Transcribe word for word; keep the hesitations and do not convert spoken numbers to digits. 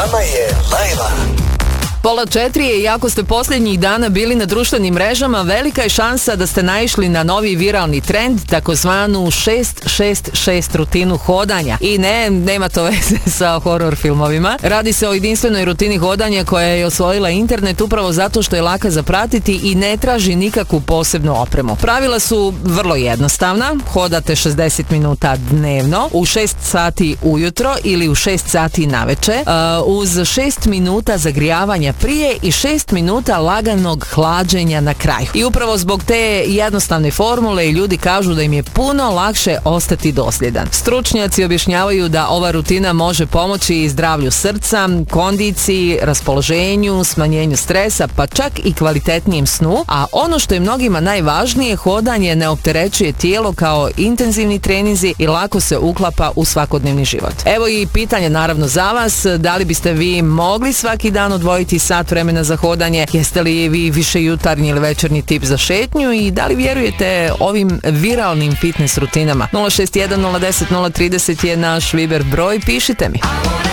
vama je Lajla. Pola četiri je i ako ste posljednjih dana bili na društvenim mrežama, velika je šansa da ste naišli na novi viralni trend, takozvanu šest šest šest rutinu hodanja. I ne, nema to veze sa horor filmovima. Radi se o jedinstvenoj rutini hodanja koja je osvojila internet upravo zato što je laka za pratiti i ne traži nikakvu posebnu opremu. Pravila su vrlo jednostavna. Hodate šezdeset minuta dnevno, u šest sati ujutro ili u šest sati naveče, uz šest minuta zagrijavanja prije i šest minuta laganog hlađenja na kraju. I upravo zbog te jednostavne formule ljudi kažu da im je puno lakše ostati dosljedan. Stručnjaci objašnjavaju da ova rutina može pomoći i zdravlju srca, kondiciji, raspoloženju, smanjenju stresa, pa čak i kvalitetnijem snu, a ono što je mnogima najvažnije, hodanje ne opterećuje tijelo kao intenzivni treninzi i lako se uklapa u svakodnevni život. Evo i pitanje naravno za vas, da li biste vi mogli svaki dan odvojiti sat vremena za hodanje, jeste li vi više jutarnji ili večernji tip za šetnju i da li vjerujete ovim viralnim fitness rutinama? nula šest jedan nula deset nula trideset je naš Viber broj, pišite mi.